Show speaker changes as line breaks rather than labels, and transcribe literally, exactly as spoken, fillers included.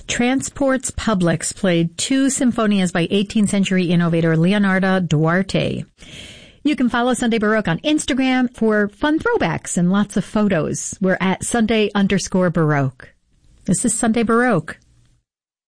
Transports Publics played two sinfonias by eighteenth century innovator Leonardo Duarte. You can follow Sunday Baroque on Instagram for fun throwbacks and lots of photos. We're at Sunday underscore Baroque. This is Sunday Baroque.